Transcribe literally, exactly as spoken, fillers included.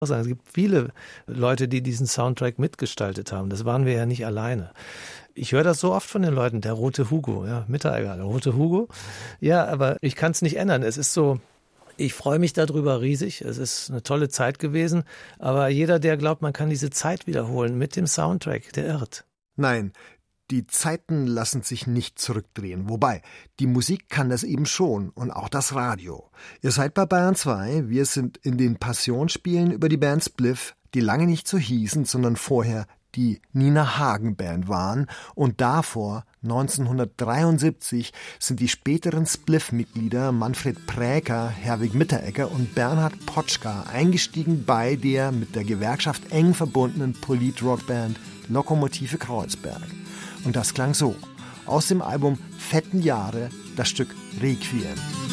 sagen, es gibt viele Leute, die diesen Soundtrack mitgestaltet haben. Das waren wir ja nicht alleine. Ich höre das so oft von den Leuten, der rote Hugo, ja, Mitteregger, der rote Hugo. Ja, aber ich kann es nicht ändern. Es ist so, ich freue mich darüber riesig. Es ist eine tolle Zeit gewesen. Aber jeder, der glaubt, man kann diese Zeit wiederholen mit dem Soundtrack, der irrt. Nein, die Zeiten lassen sich nicht zurückdrehen. Wobei, die Musik kann das eben schon und auch das Radio. Ihr seid bei Bayern zwei, wir sind in den Passionsspielen über die Band Spliff, die lange nicht so hießen, sondern vorher die Nina Hagen Band waren, und davor neunzehnhundertdreiundsiebzig sind die späteren Spliff-Mitglieder Manfred Präker, Herwig Mitteregger und Bernhard Potschka eingestiegen bei der mit der Gewerkschaft eng verbundenen Polit-Rockband Lokomotive Kreuzberg. Und das klang so: aus dem Album Fetten Jahre das Stück Requiem.